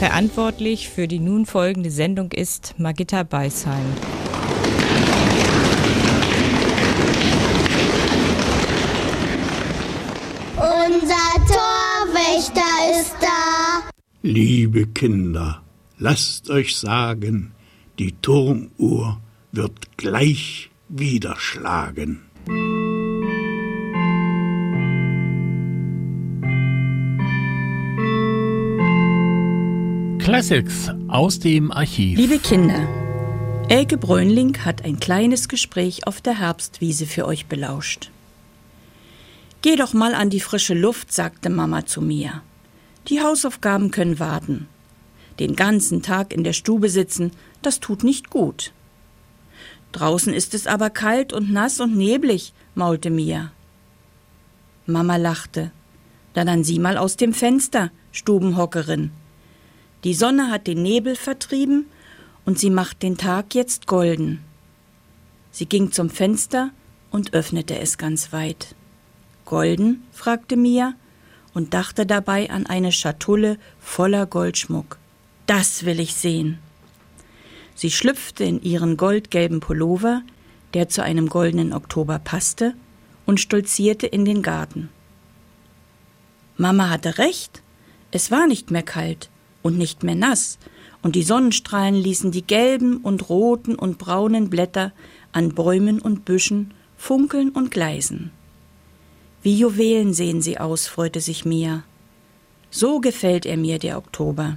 Verantwortlich für die nun folgende Sendung ist Margitta Beisheim. Unser Torwächter ist da. Liebe Kinder, lasst euch sagen, die Turmuhr wird gleich wieder schlagen. Classics aus dem Archiv. Liebe Kinder, Elke Brönling hat ein kleines Gespräch auf der Herbstwiese für euch belauscht. Geh doch mal an die frische Luft, sagte Mama zu mir. Die Hausaufgaben können warten. Den ganzen Tag in der Stube sitzen, das tut nicht gut. Draußen ist es aber kalt und nass und neblig, maulte Mia. Mama lachte. Dann sieh mal aus dem Fenster, Stubenhockerin. Die Sonne hat den Nebel vertrieben und sie macht den Tag jetzt golden. Sie ging zum Fenster und öffnete es ganz weit. Golden? Fragte Mia und dachte dabei an eine Schatulle voller Goldschmuck. Das will ich sehen. Sie schlüpfte in ihren goldgelben Pullover, der zu einem goldenen Oktober passte, und stolzierte in den Garten. Mama hatte recht, es war nicht mehr kalt und nicht mehr nass, und die Sonnenstrahlen ließen die gelben und roten und braunen Blätter an Bäumen und Büschen funkeln und gleisen. Wie Juwelen sehen sie aus, freute sich Mia. So gefällt er mir, der Oktober.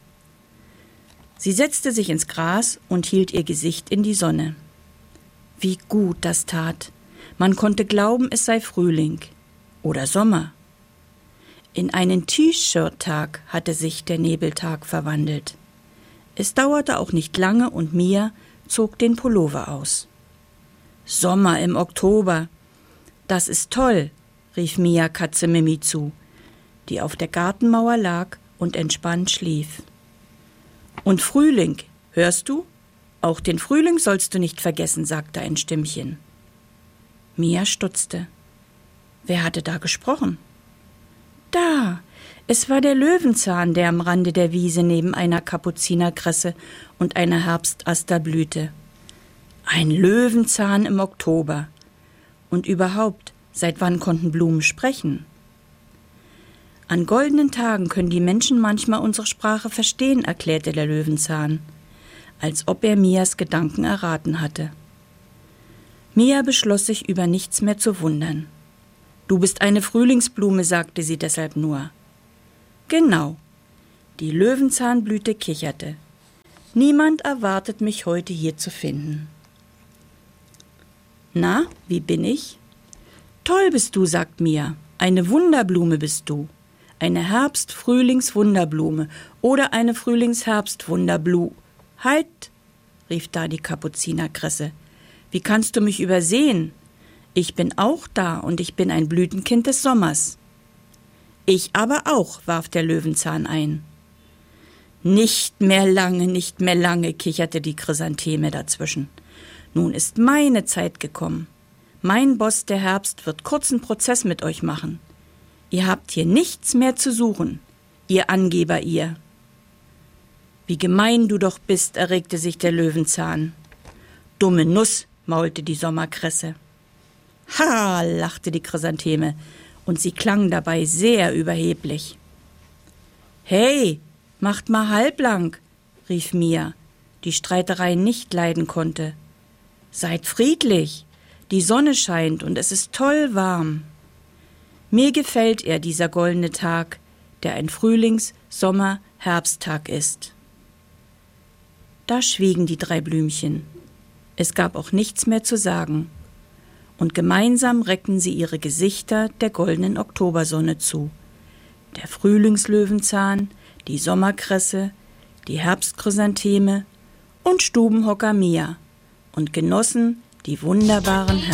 Sie setzte sich ins Gras und hielt ihr Gesicht in die Sonne. Wie gut das tat. Man konnte glauben, es sei Frühling oder Sommer. In einen T-Shirt-Tag hatte sich der Nebeltag verwandelt. Es dauerte auch nicht lange und Mia zog den Pullover aus. Sommer im Oktober. Das ist toll, rief Mia Katze Mimi zu, die auf der Gartenmauer lag und entspannt schlief. Und Frühling, hörst du? Auch den Frühling sollst du nicht vergessen, sagte ein Stimmchen. Mia stutzte. Wer hatte da gesprochen? Da, es war der Löwenzahn, der am Rande der Wiese neben einer Kapuzinerkresse und einer Herbstaster blühte. Ein Löwenzahn im Oktober. Und überhaupt, seit wann konnten Blumen sprechen? An goldenen Tagen können die Menschen manchmal unsere Sprache verstehen, erklärte der Löwenzahn, als ob er Mias Gedanken erraten hatte. Mia beschloss sich, über nichts mehr zu wundern. Du bist eine Frühlingsblume, sagte sie deshalb nur. Genau. Die Löwenzahnblüte kicherte. Niemand erwartet mich heute hier zu finden. Na, wie bin ich? Toll bist du, sagt Mia. Eine Wunderblume bist du. Eine Herbst-Frühlings-Wunderblume oder eine Frühlings-Herbst-Wunderblu. Halt, rief da die Kapuzinerkresse. Wie kannst du mich übersehen? Ich bin auch da und ich bin ein Blütenkind des Sommers. Ich aber auch, warf der Löwenzahn ein. Nicht mehr lange, kicherte die Chrysantheme dazwischen. Nun ist meine Zeit gekommen. Mein Boss, der Herbst, wird kurzen Prozess mit euch machen. Ihr habt hier nichts mehr zu suchen, ihr Angeber, ihr. Wie gemein du doch bist, erregte sich der Löwenzahn. Dumme Nuss, maulte die Sommerkresse. Ha, lachte die Chrysantheme, und sie klang dabei sehr überheblich. Hey, macht mal halblang, rief Mia, die Streiterei nicht leiden konnte. Seid friedlich, die Sonne scheint und es ist toll warm. Mir gefällt er, dieser goldene Tag, der ein Frühlings-, Sommer-, Herbsttag ist. Da schwiegen die drei Blümchen. Es gab auch nichts mehr zu sagen. Und gemeinsam reckten sie ihre Gesichter der goldenen Oktobersonne zu. Der Frühlingslöwenzahn, die Sommerkresse, die Herbstchrysantheme und Stubenhocker Mia und genossen die wunderbaren